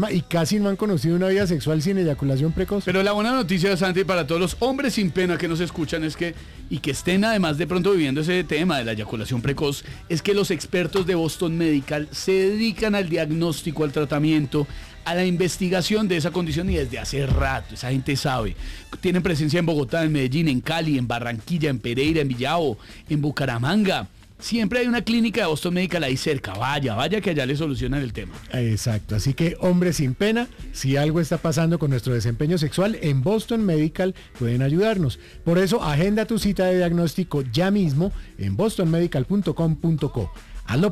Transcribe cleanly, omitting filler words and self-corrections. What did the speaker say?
Y casi no han conocido una vida sexual sin eyaculación precoz. Pero la buena noticia, Santi, para todos los hombres sin pena que nos escuchan es que, y que estén además de pronto viviendo ese tema de la eyaculación precoz, es que los expertos de Boston Medical se dedican al diagnóstico, al tratamiento, a la investigación de esa condición y desde hace rato, esa gente sabe. Tienen presencia en Bogotá, en Medellín, en Cali, en Barranquilla, en Pereira, en Villavo, en Bucaramanga. Siempre hay una clínica de Boston Medical ahí cerca. Vaya que allá le solucionan el tema. Exacto, así que hombres sin pena, si algo está pasando con nuestro desempeño sexual, en Boston Medical pueden ayudarnos. Por eso, agenda tu cita de diagnóstico ya mismo en bostonmedical.com.co.